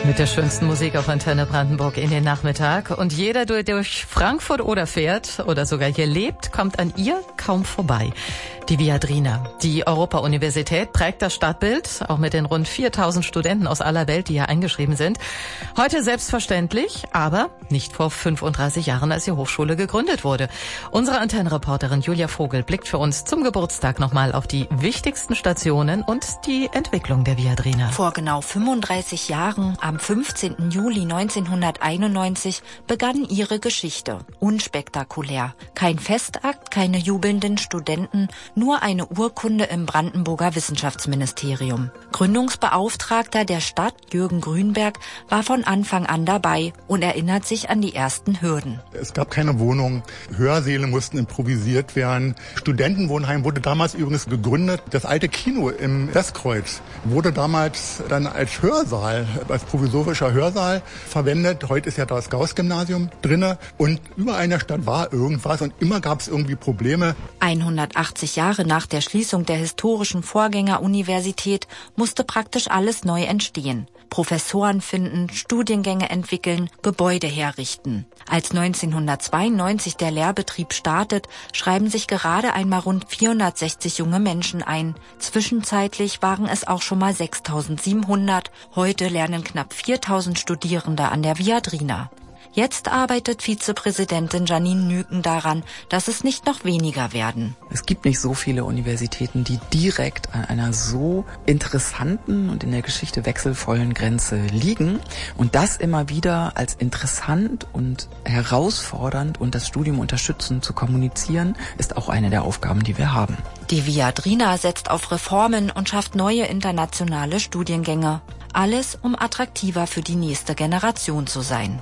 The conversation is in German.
Mit der schönsten Musik auf Antenne Brandenburg in den Nachmittag. Und jeder, der durch Frankfurt oder fährt oder sogar hier lebt, kommt an ihr kaum vorbei. Die Viadrina. Die Europa-Universität prägt das Stadtbild, auch mit den rund 4000 Studenten aus aller Welt, die hier eingeschrieben sind. Heute selbstverständlich, aber nicht vor 35 Jahren, als die Hochschule gegründet wurde. Unsere Antennenreporterin Julia Vogel blickt für uns zum Geburtstag nochmal auf die wichtigsten Stationen und die Entwicklung der Viadrina. Vor genau 35 Jahren, am 15. Juli 1991, begann ihre Geschichte. Unspektakulär. Kein Festakt, keine jubelnden Studenten, nur eine Urkunde im Brandenburger Wissenschaftsministerium. Gründungsbeauftragter der Stadt, Jürgen Grünberg, war von Anfang an dabei und erinnert sich an die ersten Hürden. Es gab keine Wohnung, Hörsäle mussten improvisiert werden. Studentenwohnheim wurde damals übrigens gegründet. Das alte Kino im Westkreuz wurde damals dann als Hörsaal, als provisorischer Hörsaal verwendet. Heute ist ja das Gauß-Gymnasium drinne und überall in der Stadt war irgendwas und immer gab es irgendwie Probleme. 180 Jahre nach der Schließung der historischen Vorgängeruniversität musste praktisch alles neu entstehen. Professoren finden, Studiengänge entwickeln, Gebäude herrichten. Als 1992 der Lehrbetrieb startet, schreiben sich gerade einmal rund 460 junge Menschen ein. Zwischenzeitlich waren es auch schon mal 6700. Heute lernen knapp 4000 Studierende an der Viadrina. Jetzt arbeitet Vizepräsidentin Janine Nüken daran, dass es nicht noch weniger werden. Es gibt nicht so viele Universitäten, die direkt an einer so interessanten und in der Geschichte wechselvollen Grenze liegen. Und das immer wieder als interessant und herausfordernd und das Studium unterstützend zu kommunizieren, ist auch eine der Aufgaben, die wir haben. Die Viadrina setzt auf Reformen und schafft neue internationale Studiengänge. Alles, um attraktiver für die nächste Generation zu sein.